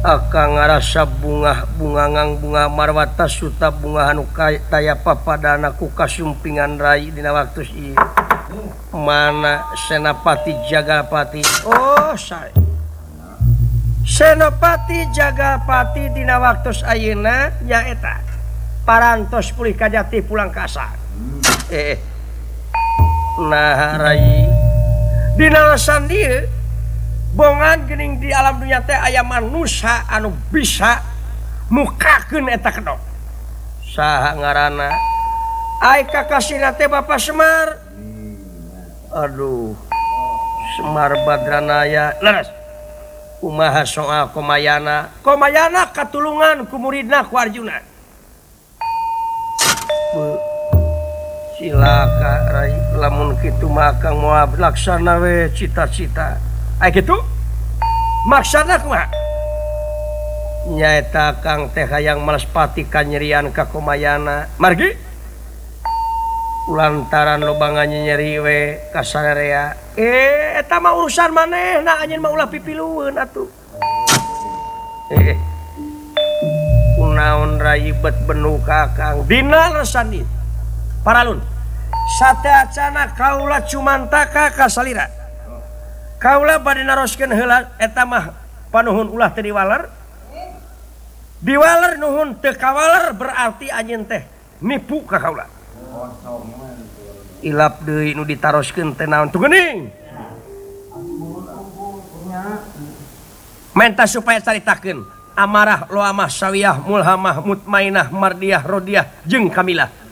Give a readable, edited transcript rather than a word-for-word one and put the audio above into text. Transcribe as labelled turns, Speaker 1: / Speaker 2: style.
Speaker 1: akan ngarasa bunga bunga marwata suta bunga anu taya papadanaku kasumpingan rai dina waktu ieu. Mana Senapati Jagalpati? Oh, saya. Senapati Jagalpati dina waktu ayeuna nyaeta parantos pulih ka Jati pulang ka asa. Nah rai dina lesan dieu bongan geuning di alam dunya teh aya manusia anu bisa mukakeun eta kedok. Saha ngaranna? Ai kakasina teh Bapak Semar. Aduh. Semar Badranaya. Leres. Kumaha soal Komayana? Komayana katulungan ku muridna ku Arjuna. Silaka rai lamun kitu mah kang moal laksana we cita-cita. Ai kitu? Maksana kumaha? Nyaeta Kang teh hayang malespati kanyerian ka Komayana. Margi? Lantaran lobangan nyeri we ka sararea. Eta mah urusan manehna anjeun mah ulah pipilueun atuh. Kunaon raibet benu ka Kang dina lesan ieu. Paralun. Sateacana kaula cumantaka ka salira. Kaula bade naroskeun heula eta mah panuhun ulah teu diwaler. Diwaler nuhun teu kawaler berarti anjeun teh nipu ka kaula. Ilap deui nu ditaroskeun teh naon tuh geuning. Menta supaya caritakeun amarah, loamah, sawiyah, mulhamah, mutmainah, mardiyah, rodiyah jeung kamilah.